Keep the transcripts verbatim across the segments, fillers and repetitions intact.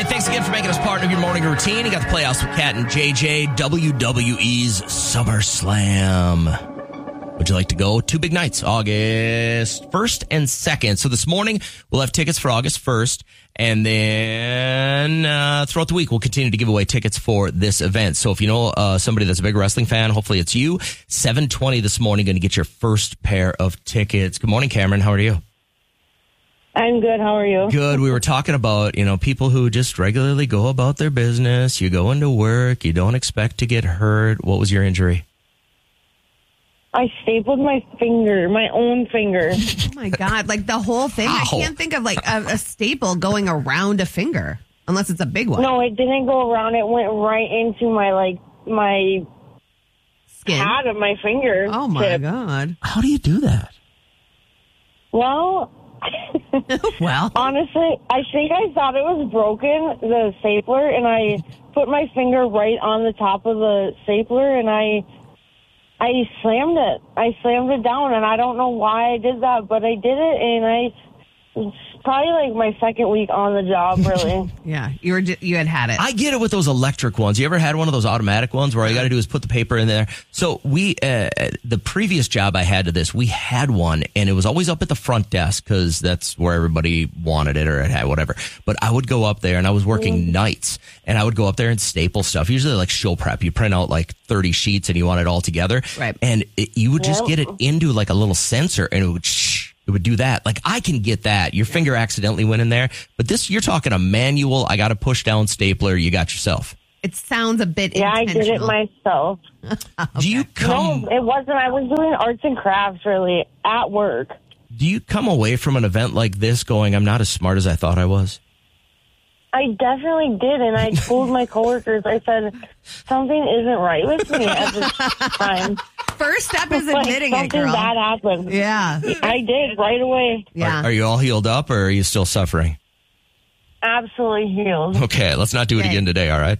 Hey, thanks again for making us part of your morning routine. You got the Playhouse with Kat and J J, W W E's SummerSlam. Would you like to go? Two big nights, August first and second. So this morning, we'll have tickets for August first. And then uh, throughout the week, we'll continue to give away tickets for this event. So if you know uh, somebody that's a big wrestling fan, hopefully it's you. seven twenty this morning, going to get your first pair of tickets. Good morning, Cameron. How are you? I'm good. How are you? Good. We were talking about, you know, people who just regularly go about their business. You go into work. You don't expect to get hurt. What was your injury? I stapled my finger, my own finger. Oh, my God. Like the whole thing? Ow. I can't think of like a, a staple going around a finger, unless it's a big one. No, it didn't go around. It went right into my, like, my skin pad of my finger. Oh, my tip. God. How do you do that? Well... well, honestly, I think I thought it was broken, the stapler, and I put my finger right on the top of the stapler, and I... I slammed it. I slammed it down, and I don't know why I did that, but I did it, and I it's probably like my second week on the job, really. Yeah, you were you had had it. I get it with those electric ones. You ever had one of those automatic ones where all you got to do is put the paper in there? So we, uh, the previous job I had to this, we had one, and it was always up at the front desk because that's where everybody wanted it or it had whatever. But I would go up there, and I was working mm-hmm. nights, and I would go up there and staple stuff. Usually like show prep. You print out like thirty sheets, and you want it all together. Right. And it, you would just yep. get it into like a little sensor, and it would shh. It would do that. Like, I can get that. Your yeah. finger accidentally went in there. But this, you're talking a manual. I got to push down stapler. You got yourself. It sounds a bit yeah, I did it myself. Okay. Do you come... No, it wasn't. I was doing arts and crafts, really, at work. Do you come away from an event like this going, I'm not as smart as I thought I was? I definitely did, and I told my coworkers, I said, something isn't right with me at this time. First step is admitting like, it, girl. Something bad happened. Yeah. I did, right away. Yeah. Are, are you all healed up, or are you still suffering? Absolutely healed. Okay, let's not do it okay. again today, all right?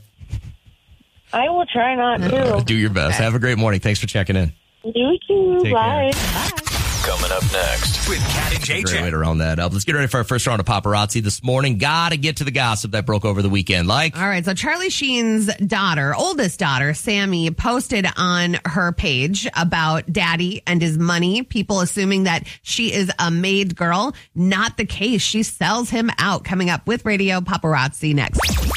I will try not to. Uh, do your best. Okay. Have a great morning. Thanks for checking in. You too. Take Bye. Care. Bye. Coming up next with Kat and J J. Great way to round that up. Let's get ready for our first round of paparazzi this morning. Gotta get to the gossip that broke over the weekend. Like, all right, so Charlie Sheen's daughter, oldest daughter, Sammy, posted on her page about daddy and his money. People assuming that she is a maid girl. Not the case. She sells him out. Coming up with Radio Paparazzi next.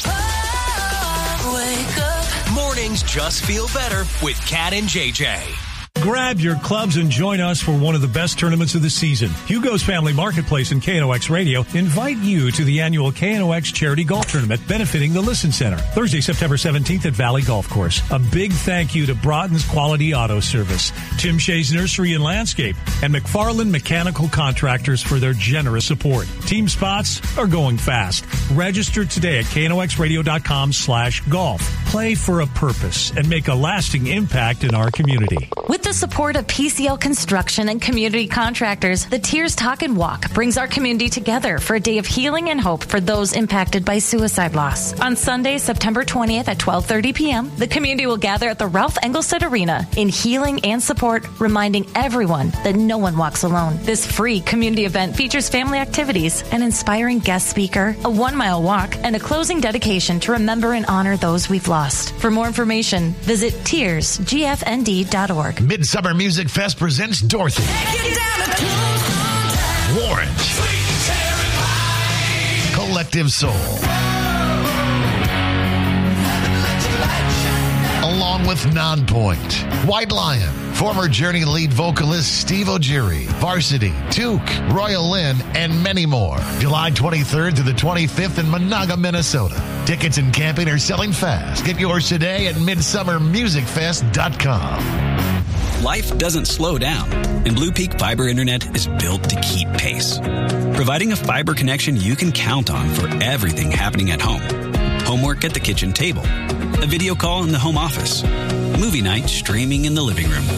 Oh, wake up. Mornings just feel better with Kat and J J. Grab your clubs and join us for one of the best tournaments of the season. Hugo's Family Marketplace and K N O X Radio invite you to the annual K N O X Charity Golf Tournament benefiting the Listen Center. Thursday, September seventeenth at Valley Golf Course. A big thank you to Broughton's Quality Auto Service, Tim Shea's Nursery and Landscape, and McFarland Mechanical Contractors for their generous support. Team spots are going fast. Register today at K N O X radio dot com slash golf. Play for a purpose and make a lasting impact in our community. With the support of P C L Construction and Community Contractors, the Tears Talk and Walk brings our community together for a day of healing and hope for those impacted by suicide loss. On Sunday, September twentieth at twelve thirty p.m., the community will gather at the Ralph Engelstad Arena in healing and support, reminding everyone that no one walks alone. This free community event features family activities, an inspiring guest speaker, a one-mile walk, and a closing dedication to remember and honor those we've lost. For more information, visit tears g f n d dot org. Midsummer Music Fest presents Dorothy, Warrant, Collective Soul, along with Nonpoint, White Lion, former Journey lead vocalist Steve O'Geary, Varsity, Took, Royal Lynn, and many more. July twenty-third to the twenty-fifth in Monaga, Minnesota. Tickets and camping are selling fast. Get yours today at midsummer music fest dot com. Life doesn't slow down, and Blue Peak Fiber Internet is built to keep pace, providing a fiber connection you can count on for everything happening at home. Homework at the kitchen table, a video call in the home office, movie night streaming in the living room.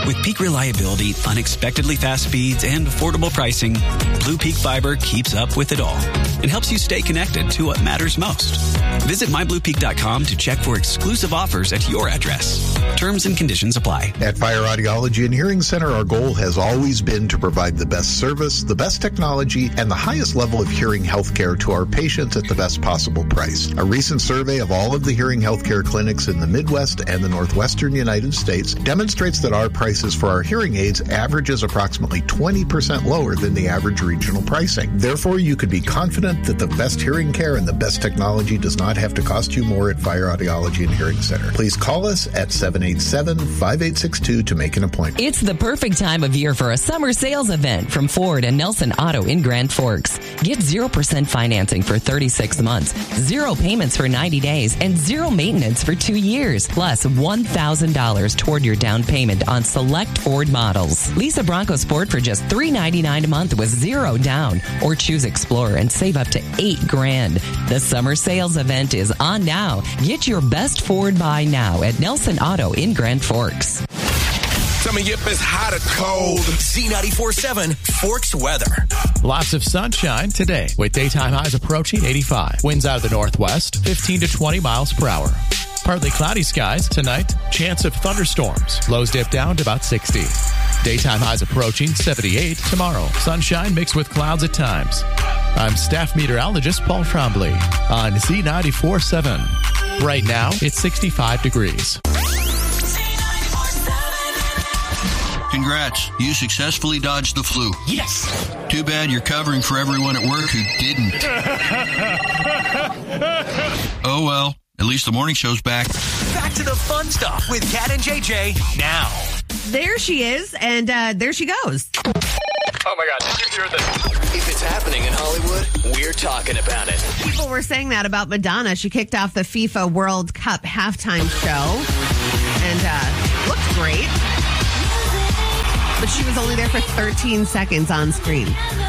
With peak reliability, unexpectedly fast speeds, and affordable pricing, Blue Peak Fiber keeps up with it all and helps you stay connected to what matters most. Visit my blue peak dot com to check for exclusive offers at your address. Terms and conditions apply. At Fire Audiology and Hearing Center, our goal has always been to provide the best service, the best technology, and the highest level of hearing health care to our patients at the best possible price. A recent survey of all of the hearing health care clinics in the Midwest and the Northwestern United States demonstrates that our prices for our hearing aids averages approximately twenty percent lower than the average regional pricing. Therefore, you could be confident that the best hearing care and the best technology does not have to cost you more at Fire Audiology and Hearing Center. Please call us at seven eight seven, five eight six two to make an appointment. It's the perfect time of year for a summer sales event from Ford and Nelson Auto in Grand Forks. Get zero percent financing for thirty-six months, zero payments for ninety days, and zero maintenance for two years, plus one thousand dollars toward your down payment on select Ford models. Lease a Bronco Sport for just three hundred ninety-nine dollars a month with zero down, or choose Explorer and save up to eight grand. The summer sales event is on now. Get your best Ford buy now at Nelson Auto in Grand Forks. Coming up is hot or cold. Z ninety-four point seven Forks weather. Lots of sunshine today with daytime highs approaching eighty-five. Winds out of the northwest, fifteen to twenty miles per hour. Partly cloudy skies tonight. Chance of thunderstorms. Lows dip down to about sixty. Daytime highs approaching seventy-eight tomorrow. Sunshine mixed with clouds at times. I'm staff meteorologist Paul Trombley on Z ninety-four point seven. Right now, it's sixty-five degrees. Congrats, you successfully dodged the flu. Yes! Too bad you're covering for everyone at work who didn't. Oh well, at least the morning show's back. Back to the fun stuff with Kat and J J now. There she is, and uh, there she goes. Oh my God, did you hear this? If it's happening in Hollywood, we're talking about it. People were saying that about Madonna. She kicked off the FIFA World Cup halftime show and uh, looked great. But she was only there for thirteen seconds on screen.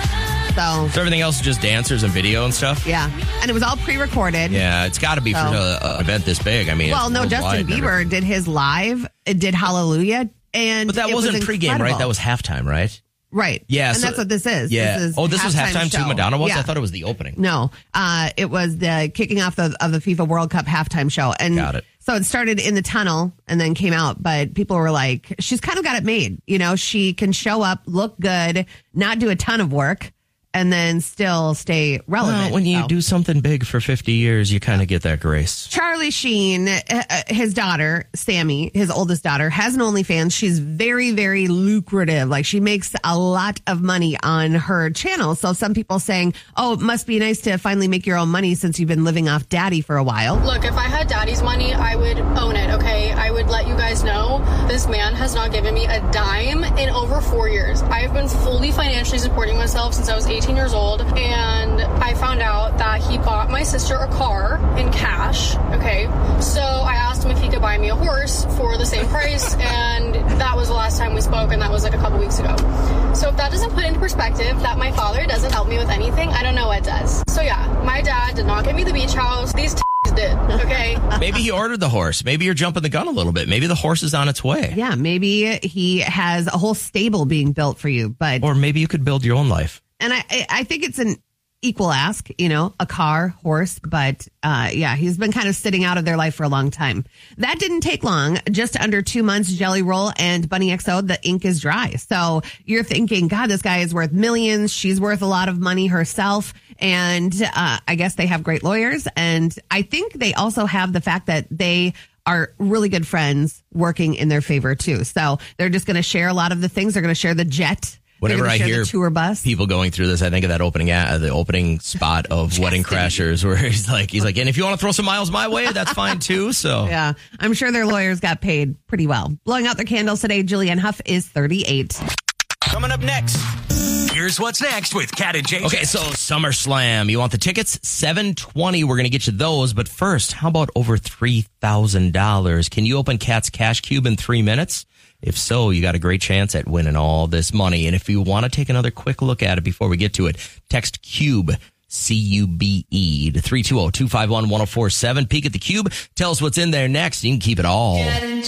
So, so everything else is just dancers and video and stuff? Yeah. And it was all pre-recorded. Yeah, it's got to be so, for an event this big. I mean, well, no, Justin Bieber did his live, did Hallelujah. And but that wasn't was pregame, right? That was halftime, right? Right. Yeah. And so, that's what this is. Yeah. This is oh, this was halftime show. too? Madonna was? Yeah. I thought it was the opening. No. Uh, it was the kicking off the, of the FIFA World Cup halftime show. And got it. So it started in the tunnel and then came out, but people were like, she's kind of got it made. You know, she can show up, look good, not do a ton of work, and then still stay relevant. Well, when you so. do something big for fifty years, you kind of get that grace. Charlie Sheen, uh, his daughter, Sammy, his oldest daughter, has an OnlyFans. She's very, very lucrative. Like, she makes a lot of money on her channel. So some people saying, oh, it must be nice to finally make your own money since you've been living off daddy for a while. Look, if I had daddy's money, I would own it, okay? I would let you guys know this man has not given me a dime in over four years. I have been fully financially supporting myself since I was eighteen years old, and I found out that he bought my sister a car in cash, okay? So I asked him if he could buy me a horse for the same price, and that was the last time we spoke, and that was like a couple weeks ago. So if that doesn't put into perspective that my father doesn't help me with anything, I don't know what does. So yeah, my dad did not get me the beach house. These t- did, okay? Maybe he ordered the horse. Maybe you're jumping the gun a little bit. Maybe the horse is on its way. Yeah, maybe he has a whole stable being built for you, but... Or maybe you could build your own life. And I, I think it's an equal ask, you know, a car, horse, but uh, yeah, he's been kind of sitting out of their life for a long time. That didn't take long, just under two months, Jelly Roll and Bunny X O, the ink is dry. So you're thinking, God, this guy is worth millions. She's worth a lot of money herself. And uh, I guess they have great lawyers. And I think they also have the fact that they are really good friends working in their favor too. So they're just going to share a lot of the things. They're going to share the jet. Whenever I hear tour bus. people going through this, I think of that opening ad, the opening spot of Wedding Crashers, where he's like, he's like, and if you want to throw some miles my way, that's fine too. So yeah, I'm sure their lawyers got paid pretty well. Blowing out their candles today, Julianne Hough is thirty-eight. Coming up next, here's what's next with Kat and J J. Okay, so SummerSlam, you want the tickets? seven twenty. We're going to get you those. But first, how about over three thousand dollars? Can you open Kat's Cash Cube in three minutes? If so, you got a great chance at winning all this money. And if you want to take another quick look at it before we get to it, text CUBE, C U B E, to three two zero, two five one, one zero four seven. Peek at the cube. Tell us what's in there next. You can keep it all. Getting